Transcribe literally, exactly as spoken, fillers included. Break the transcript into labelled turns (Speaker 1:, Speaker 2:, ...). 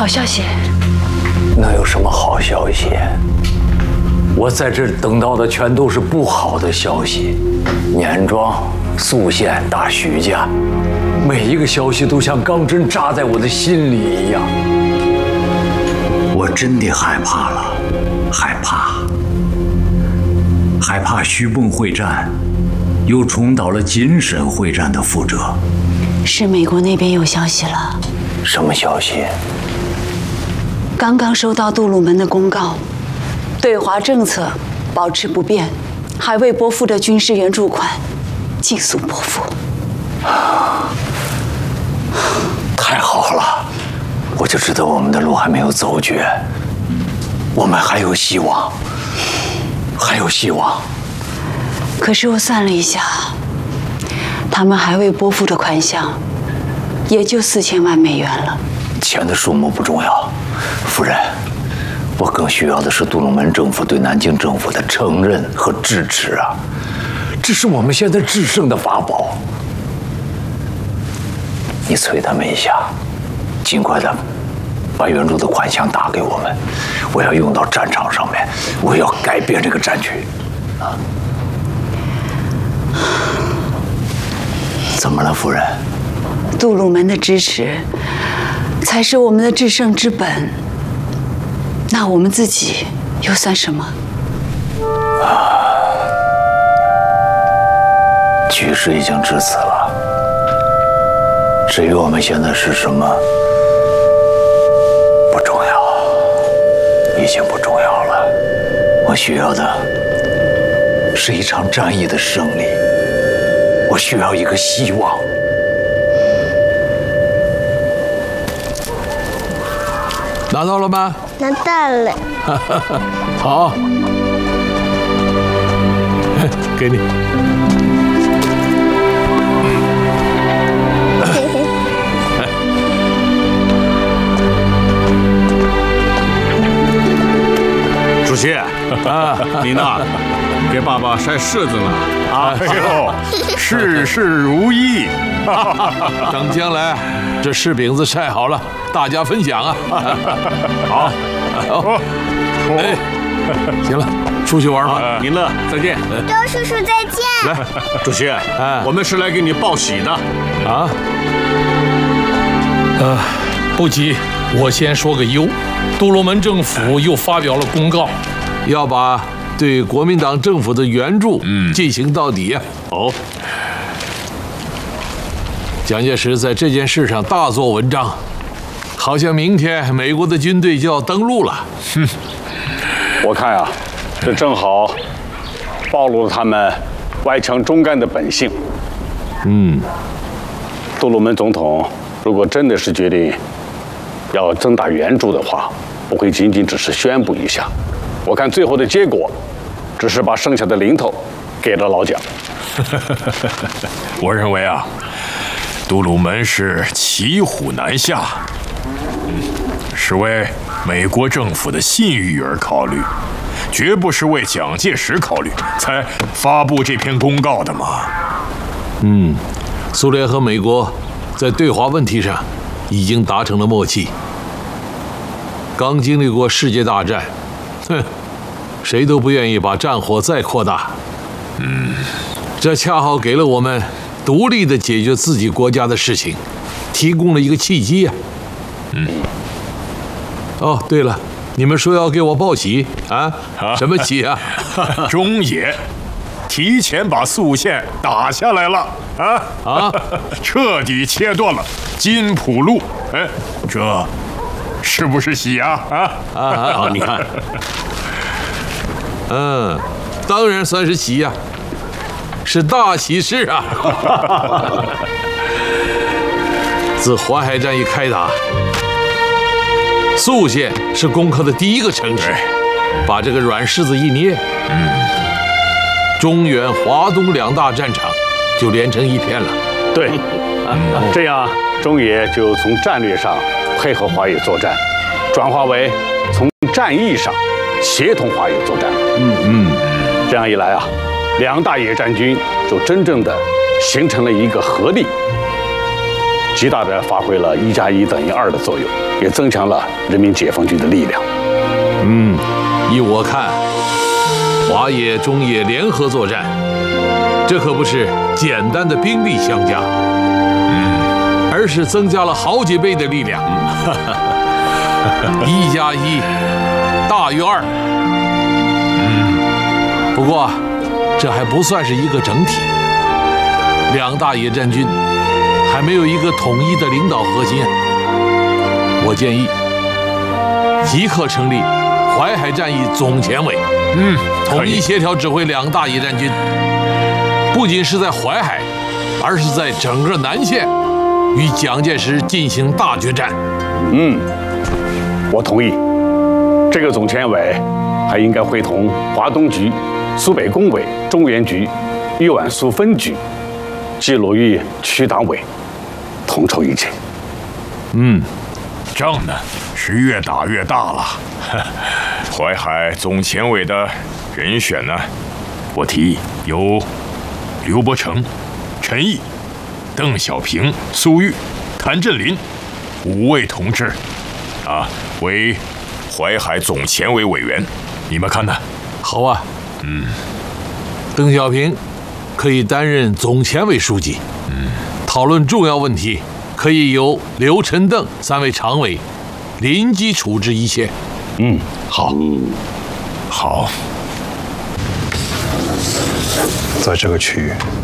Speaker 1: 消息。
Speaker 2: 能有什么好消息？我在这儿等到的全都是不好的消息。年庄、宿县、大徐家，每一个消息都像钢针扎在我的心里一样。
Speaker 3: 我真的害怕了，害怕，害怕徐蚌会战又重蹈了锦沈会战的覆辙。
Speaker 1: 是美国那边有消息了。
Speaker 2: 什么消息？
Speaker 1: 刚刚收到杜鲁门的公告，对华政策保持不变，还未拨付的军事援助款尽速拨付。
Speaker 2: 太好了，我就知道我们的路还没有走绝，我们还有希望，还有希望。
Speaker 1: 可是我算了一下，他们还未拨付的款项也就四千万美元了。
Speaker 2: 钱的数目不重要，夫人，我更需要的是杜鲁门政府对南京政府的承认和支持啊！这是我们现在制胜的法宝。你催他们一下，尽快的把援助的款项打给我们，我要用到战场上面，我要改变这个战局啊！怎么了，夫人？
Speaker 1: 杜鲁门的支持才是我们的制胜之本，那我们自己又算什么？
Speaker 2: 局势已经至此了，至于我们现在是什么，不重要，已经不重要了。我需要的是一场战役的胜利，我需要一个希望。
Speaker 4: 拿到了吗？
Speaker 5: 拿到了。
Speaker 4: 好，给你。
Speaker 6: 主席啊，你呢？给爸爸晒柿子呢。
Speaker 4: 哎呦，事事如意。等将来这柿饼子晒好了，大家分享啊！好，好，哎，行了，出去玩吧。
Speaker 6: 您乐，再见。
Speaker 5: 周叔叔再见。
Speaker 6: 来，主席，我们是来给你报喜的。
Speaker 4: 啊？呃，不急，我先说个忧。杜鲁门政府又发表了公告，要把对国民党政府的援助进行到底呀。
Speaker 6: 哦。
Speaker 4: 蒋介石在这件事上大做文章，好像明天美国的军队就要登陆了。
Speaker 6: 哼，我看啊，这正好暴露了他们顽强忠干的本性。
Speaker 4: 嗯，
Speaker 6: 杜鲁门总统如果真的是决定要增大援助的话，不会仅仅只是宣布一下。我看最后的结果，只是把剩下的零头给了老蒋。
Speaker 7: 我认为啊。杜鲁门是骑虎难下，是为美国政府的信誉而考虑，绝不是为蒋介石考虑才发布这篇公告的嘛。
Speaker 4: 嗯，苏联和美国在对华问题上已经达成了默契。刚经历过世界大战，哼，谁都不愿意把战火再扩大。
Speaker 7: 嗯，
Speaker 4: 这恰好给了我们独立的解决自己国家的事情，提供了一个契机呀、啊。嗯。哦，对了，你们说要给我报喜啊？什么喜啊？
Speaker 7: 中野提前把宿县打下来了啊
Speaker 4: 啊！
Speaker 7: 彻底切断了金浦路，哎，这是不是喜啊？啊
Speaker 4: 啊啊！
Speaker 6: 你看，
Speaker 4: 嗯，当然算是喜呀、啊。是大喜事啊！自淮海战役开打，宿县是攻克的第一个城市，把这个软柿子一捏，
Speaker 7: 嗯，
Speaker 4: 中原、华东两大战场就连成一片了。
Speaker 6: 对，嗯、这样中野就从战略上配合华野作战，转化为从战役上协同华野作战。
Speaker 4: 嗯嗯，
Speaker 6: 这样一来啊。两大野战军就真正的形成了一个合力， 极大地发挥了一加一等于二的作用，也增强了人民解放军的力量。
Speaker 4: 嗯，依我看，华野、中野联合作战，这可不是简单的兵力相加，嗯，而是增加了好几倍的力量。一加一大于二。嗯，不过这还不算是一个整体，两大野战军还没有一个统一的领导核心。我建议即刻成立淮海战役总前委，嗯，统一协调指挥两大野战军，不仅是在淮海，而是在整个南线与蒋介石进行大决战。
Speaker 6: 嗯，我同意。这个总前委还应该会同华东局、苏北工委、中原局、豫皖苏分局及鲁豫区党委统筹一切。
Speaker 7: 嗯，仗呢是越打越大了。淮海总前委的人选呢，我提议由刘伯承、陈毅、邓小平、苏玉、谭震林五位同志，啊，为淮海总前委委员，你们看呢？
Speaker 4: 好啊，嗯，邓小平可以担任总前委书记，嗯，讨论重要问题可以由刘、陈、邓三位常委临机处置一切。
Speaker 6: 嗯，好，
Speaker 7: 好。
Speaker 8: 在这个区域，